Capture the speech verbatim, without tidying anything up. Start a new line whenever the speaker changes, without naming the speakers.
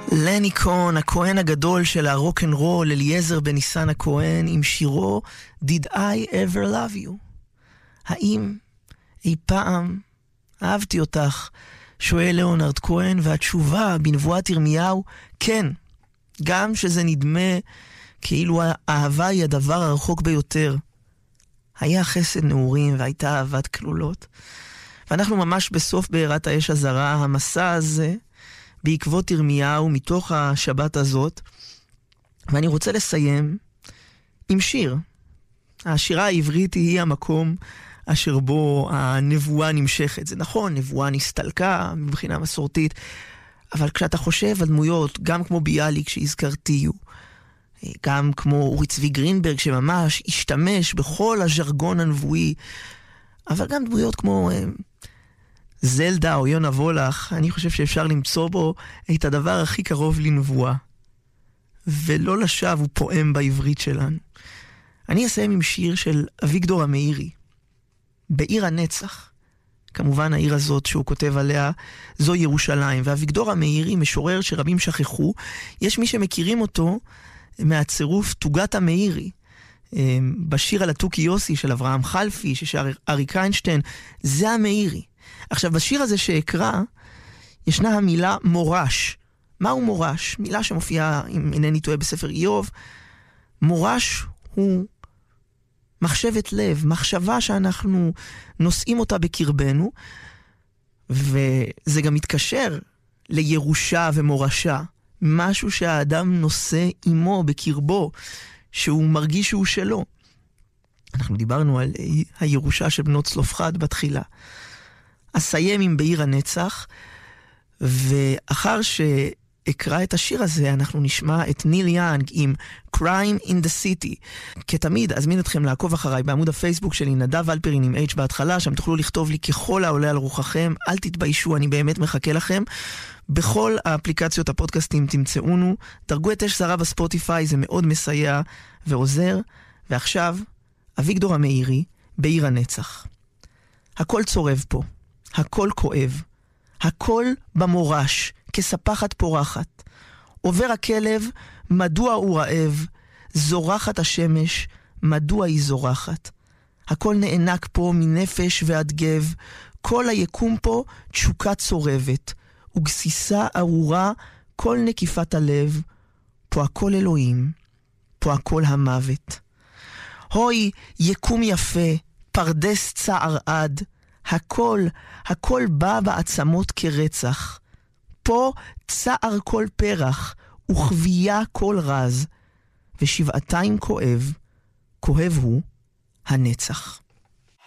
לני קון, הכהן הגדול של הרוק אנד רול, אליעזר בניסן הכהן, עם שירו Did I Ever Love You? האם אי פעם אהבתי אותך? שואל ליאונרד כהן, והתשובה בנבואת ירמיהו, כן, גם שזה נדמה כאילו האהבה היא הדבר הרחוק ביותר. היה חסד נעורים והייתה אהבת כלולות. ואנחנו ממש בסוף בעירת האש הזרה, המסע הזה, בעקבות ירמיהו מתוך השבת הזאת, ואני רוצה לסיים עם שיר. השירה העברית היא המקום אשר בו הנבואה נמשכת. זה נכון, נבואה נסתלקה מבחינה מסורתית, אבל כשאתה חושב על דמויות, גם כמו ביאליק שהזכרתיו, גם כמו אורי צבי גרינברג שממש השתמש בכל הז'רגון הנבואי, אבל גם דמויות כמו זלדה או יונה וולך, אני חושב שאפשר למצוא בו את הדבר הכי קרוב לנבואה. ולא לשווא הוא פועם בעברית שלנו. אני אסיים עם שיר של אביגדור המאירי, בעיר הנצח. כמובן העיר הזאת שהוא כותב עליה זו ירושלים. ואביגדור המאירי, משורר שרבים שכחו, יש מי שמכירים אותו מהצירוף תוגת המאירי. בשיר על התוכי יוסי של אברהם חלפי, ששר אריק איינשטיין, זה המאירי. עכשיו, בשיר הזה שאקרא, ישנה המילה מורש. מהו מורש? מילה שמופיעה, אם אינני טועה, בספר איוב. מורש הוא מחשבת לב, מחשבה שאנחנו נושאים אותה בקרבנו, וזה גם מתקשר לירושה ומורשה. משהו שהאדם נושא עמו בקרבו, שהוא מרגיש שהוא שלו. אנחנו דיברנו על הירושה של בנות צלופחד בתחילה. אסיים עם בעיר הנצח, ואחר שאקרא את השיר הזה, אנחנו נשמע את ניל יאנג עם Crime in the City. כתמיד, אזמין אתכם לעקוב אחריי בעמוד הפייסבוק שלי, נדב אלפרין עם H בהתחלה, שם תוכלו לכתוב לי ככל העולה על רוחכם, אל תתביישו, אני באמת מחכה לכם. בכל האפליקציות הפודקאסטים תמצאונו, דרגו את אש זרה בספוטיפיי, זה מאוד מסייע ועוזר. ועכשיו, אביגדור המאירי, בעיר הנצח. הכל צורב פה, הכל כואב, הכל במורש, כספחת פורחת. עובר הכלב, מדוע הוא רעב, זורחת השמש, מדוע היא זורחת. הכל נענק פה מנפש ועד גב, כל היקום פה תשוקה צורבת, וגסיסה ארורה כל נקיפת הלב, פה הכל אלוהים, פה הכל המוות. הוי, יקום יפה, פרדס צער עד, הכל, הכל בא בעצמות כרצח. פה צער כל פרח, וכבייה כל רז, ושבעתיים כואב, כואב הוא הנצח.